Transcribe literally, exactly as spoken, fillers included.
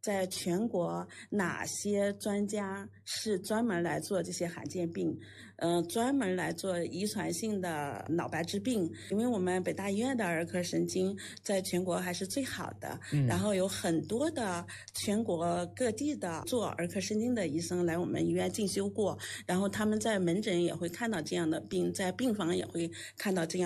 在全国哪些专家是专门来做这些罕见病，呃，专门来做遗传性的脑白质病。因为我们北大医院的儿科神经在全国还是最好的，嗯、然后有很多的全国各地的做儿科神经的医生来我们医院进修过，然后他们在门诊也会看到这样的病，在病房也会看到这样